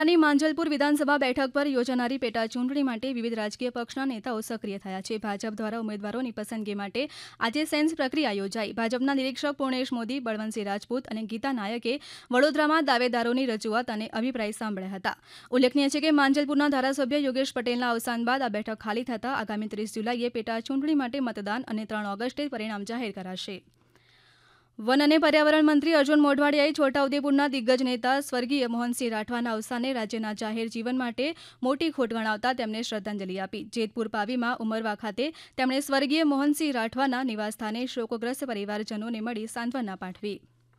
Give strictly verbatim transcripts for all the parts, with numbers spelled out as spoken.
ની માંજલપુર વિધાનસભા બેઠક પર યોજાનારી પેટા ચૂંટણી માટે વિવિધ રાજકીય પક્ષના નેતાઓ સક્રિય થયા છે. ભાજપ દ્વારા ઉમેદવારોની પસંદગી માટે આજે સેન્સ પ્રક્રિયા યોજાઈ. ભાજપના નિરીક્ષક પૂર્ણેશ મોદી, બળવંતસિંહ રાજપૂત અને ગીતા નાયકે વડોદરામાં દાવેદારોની રજૂઆત અને અભિપ્રાય સાંભળ્યા હતા. ઉલ્લેખનીય છે કે માંજલપુરના ધારાસભ્ય યોગેશ પટેલના અવસાન બાદ આ બેઠક ખાલી થતાં આગામી ત્રીસ જુલાઈએ પેટા ચૂંટણી માટે મતદાન અને ત્રણ ઓગસ્ટે પરિણામ જાહેર કરાશે. વન અને પર્યાવરણ મંત્રી અર્જુન મોઢવાડિયાએ છોટાઉદેપુરના દિગ્ગજ નેતા સ્વર્ગીય મોહનસિંહ રાઠવાના અવસાનને રાજ્યના જાહેર જીવન માટે મોટી ખોટ ગણાવતા તેમને શ્રદ્ધાંજલિ આપી. જેતપુર પાવીમાં ઉમરવા ખાતે તેમણે સ્વર્ગીય મોહનસિંહ રાઠવાના નિવાસસ્થાને શોકગ્રસ્ત પરિવારજનોને મળી સાંત્વના પાઠવી.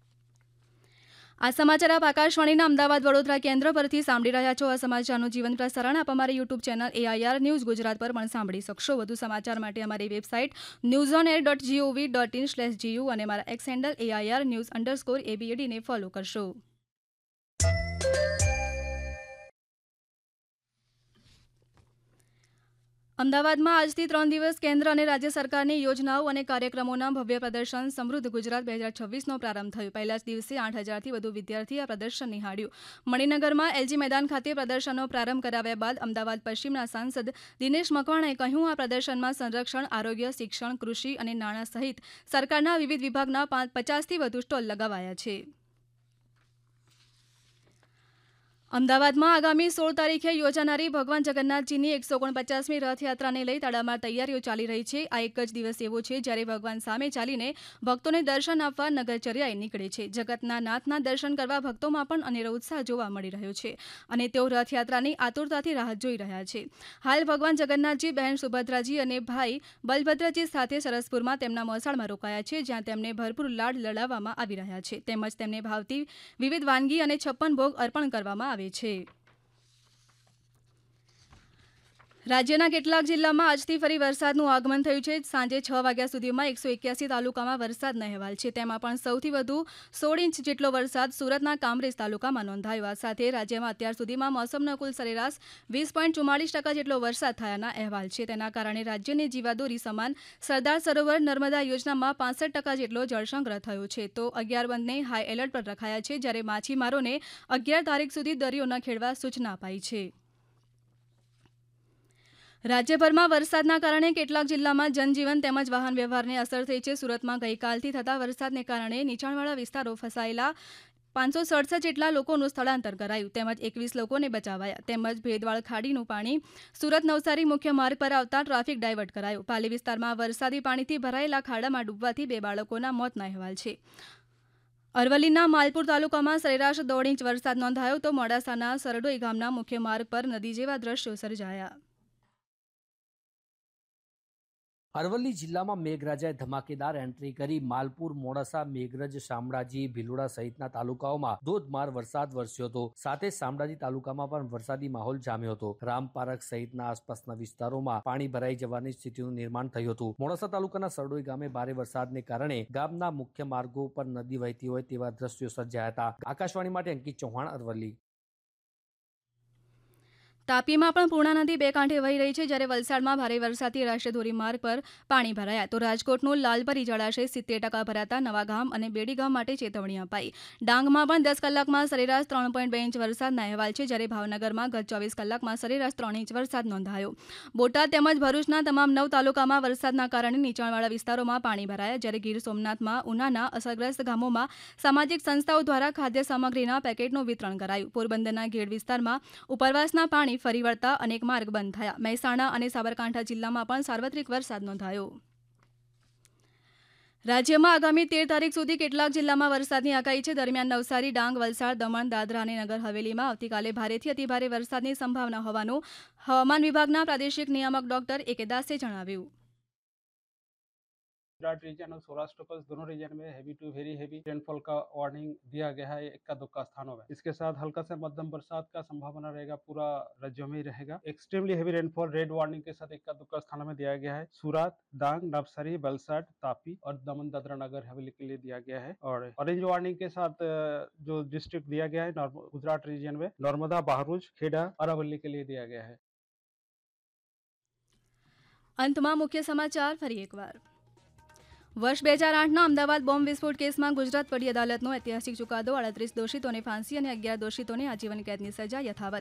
આ સમાચાર આપ આકાશવાણીના અમદાવાદ વડોદરા કેન્દ્ર પરથી સાંભળી રહ્યા છો. આ સમાચારનું જીવન પ્રસારણ આપ અમારી YouTube channel AIR news Gujarat પર પણ સાંભળી શકશો. વધુ સમાચાર માટે અમારી website news on air dot GOV dot in slash GU અને અમારા x handle AIR news underscore એબીએડીને follow કરશો. અમદાવાદમાં આજથી ત્રણ દિવસ કેન્દ્ર અને રાજ્ય સરકારની યોજનાઓ અને કાર્યક્રમોના ભવ્ય પ્રદર્શન સમૃદ્ધ ગુજરાત બે હજાર છવ્વીસનો પ્રારંભ થયો. પહેલા જ દિવસે આઠ હજારથી વધુ વિદ્યાર્થીએ આ પ્રદર્શન નિહાળ્યું. મણિનગરમાં એલજી મેદાન ખાતે પ્રદર્શનનો પ્રારંભ કરાવ્યા બાદ અમદાવાદ પશ્ચિમના સાંસદ દિનેશ મકવાણાએ કહ્યું, આ પ્રદર્શનમાં સંરક્ષણ, આરોગ્ય, શિક્ષણ, કૃષિ અને નાણાં સહિત સરકારના વિવિધ વિભાગના પચાસથી વધુ સ્ટોલ લગાવાયા છે. અમદાવાદમાં આગામી સોળ તારીખે યોજાનારી ભગવાન જગન્નાથજીની એકસો ઓગણપચાસમી રથયાત્રાને લઈ તડામાર તૈયારીઓ ચાલી રહી છે. આ એક જ દિવસ એવો છે જ્યારે ભગવાન સામે ચાલીને ભક્તોને દર્શન આપવા નગરચર્યાએ નીકળે છે. જગતના નાથના દર્શન કરવા ભક્તોમાં પણ અનેરો ઉત્સાહ જોવા મળી રહ્યો છે અને તેઓ રથયાત્રાની આતુરતાથી રાહ જોઈ રહ્યા છે. હાલ ભગવાન જગન્નાથજી, બહેન સુભદ્રાજી અને ભાઈ બલભદ્રજી સાથે સરસપુરમાં તેમના મોસાળમાં રોકાયા છે, જ્યાં તેમને ભરપૂર લાડ લડાવવામાં આવી રહ્યા છે તેમજ તેમને ભાવતી વિવિધ વાનગી અને છપ્પન ભોગ અર્પણ કરવામાં આવે છે. રાજ્યના કેટલાક જિલ્લામાં આજથી ફરી વરસાદનું આગમન થયું છે. સાંજે છ વાગ્યા સુધીમાં એકસો એક્યાસી તાલુકામાં વરસાદના અહેવાલ છે. તેમાં પણ સૌથી વધુ સોળ ઇંચ જેટલો વરસાદ સુરતના કામરેજ તાલુકામાં નોંધાયો. આ સાથે રાજ્યમાં અત્યાર સુધીમાં મોસમનો કુલ સરેરાશ વીસ પોઈન્ટ ચુમ્માળીસ ટકા જેટલો વરસાદ થયાના અહેવાલ છે. તેના કારણે રાજ્યની જીવાદોરી સમાન સરદાર સરોવર નર્મદા યોજનામાં પાંસઠ ટકા જેટલો જળસંગ્રહ થયો છે. તો અગિયાર બંધને હાઈ એલર્ટ પર રખાયા છે, જ્યારે માછીમારોને અગિયાર તારીખ સુધી દરિયો ન ખેડવા સૂચના અપાઈ છે. રાજ્યભરમાં વરસાદના કારણે કેટલાક જિલ્લામાં જનજીવન તેમજ વાહન વ્યવહારને અસર થઈ છે. સુરતમાં ગઈકાલથી થતા વરસાદને કારણે નીચાણવાળા વિસ્તારો ફસાયેલા પાંચસો સડસઠ જેટલા લોકોનું સ્થળાંતર કરાયું તેમજ એકવીસ લોકોને બચાવાયા. તેમજ ભેદવાળ ખાડીનું પાણી સુરત નવસારી મુખ્ય માર્ગ પર આવતા ટ્રાફિક ડાયવર્ટ કરાયું. પાલી વિસ્તારમાં વરસાદી પાણીથી ભરાયેલા ખાડામાં ડૂબવાથી બે બાળકોના મોતના અહેવાલ છે. અરવલ્લીના માલપુર તાલુકામાં સરેરાશ દોઢ ઇંચ વરસાદ નોંધાયો તો મોડાસાના સરડોઈ ગામના મુખ્ય માર્ગ પર નદી જેવા દ્રશ્યો સર્જાયા. અરવલ્લી જિલ્લામાં મેઘરાજાએ ધમાકેદાર એન્ટ્રી કરી માલપુર, મોડાસા, મેઘરજ, શામળાજી, ભિલોડા સહિતના તાલુકાઓમાં ધોધમાર વરસાદ વરસ્યો હતો. સાથે શામળાજી તાલુકામાં પણ વરસાદી માહોલ જામ્યો હતો. રામપારક સહિતના આસપાસના વિસ્તારોમાં પાણી ભરાઈ જવાની સ્થિતિનું નિર્માણ થયું હતું. મોડાસા તાલુકાના સરડોઈ ગામે ભારે વરસાદને કારણે ગામના મુખ્ય માર્ગો પર નદી વહેતી હોય તેવા દ્રશ્યો સર્જાયા હતા. આકાશવાણી માટે અંકિત ચૌહાણ, અરવલ્લી. તાપીમાં પણ પૂર્ણા નદી બે કાંઠે વહી રહી છે, જ્યારે વલસાડમાં ભારે વરસાદથી રાષ્ટ્રીય ધોરીમાર્ગ પર પાણી ભરાયા તો રાજકોટનું લાલપરી જળાશય સિત્તેર ટકા ભરાતા નવાગામ અને બેડી ગામ માટે ચેતવણી અપાઈ. ડાંગમાં પણ દસ કલાકમાં સરેરાશ ત્રણ પોઈન્ટ બે ઇંચ વરસાદના અહેવાલ છે, જ્યારે ભાવનગરમાં ગત ચોવીસ કલાકમાં સરેરાશ ત્રણ ઇંચ વરસાદ નોંધાયો. બોટાદ તેમજ ભરૂચના તમામ નવ તાલુકામાં વરસાદના કારણે નીચાણવાળા વિસ્તારોમાં પાણી ભરાયા, જ્યારે ગીર સોમનાથમાં ઉનાના અસરગ્રસ્ત ગામોમાં સામાજિક સંસ્થાઓ દ્વારા ખાદ્ય સામગ્રીના પેકેટનું વિતરણ કરાયું. પોરબંદરના ઘેડ વિસ્તારમાં ઉપરવાસના પાણી ફરી વળતા અનેક માર્ગ બંધ થયા. મહેસાણા અને સાબરકાંઠા જિલ્લામાં પણ સાર્વત્રિક વરસાદ નોંધાયો. રાજ્યમાં આગામી તેર તારીખ સુધી કેટલાક જિલ્લામાં વરસાદની આગાહી છે. દરમિયાન નવસારી, ડાંગ, વલસાડ, દમણ, દાદરા અને નગર હવેલીમાં આવતીકાલે ભારેથી અતિભારે વરસાદની સંભાવના હોવાનું હવામાન વિભાગના પ્રાદેશિક નિયામક ડોક્ટર એ કે દાસે જણાવ્યું. गुजरात रीजन और सौराष्ट्र कच्छ दोनों रीजन में heavy to very heavy rainfall का वार्निंग दिया गया है इक्का दुक्का स्थानों में. इसके साथ हल्का से मध्यम बरसात का संभावना रहेगा. पूरा राज्य में ही रहेगा. Extremely heavy rainfall red warning के साथ इक्का दुक्का स्थानों में दिया गया है. सूरत, डांग, नवसारी, वलसाड, तापी और दमन दादरा नगर हवेली के लिए दिया गया है. और ऑरेंज वार्निंग के साथ जो डिस्ट्रिक्ट दिया गया है गुजरात रीजन में नर्मदा, बहरूच, खेड़ा और अरवली के लिए दिया गया है. अंतમાં મુખ્ય સમાચાર ફરી એકવાર. વર્ષ બે હજાર આઠના અમદાવાદ બોમ્બ વિસ્ફોટ કેસમાં ગુજરાત વડી અદાલતનો ઐતિહાસિક ચુકાદો અડત્રીસ દોષિતોને ફાંસી અને અગિયાર દોષિતોને આજીવન કેદની સજા યથાવત.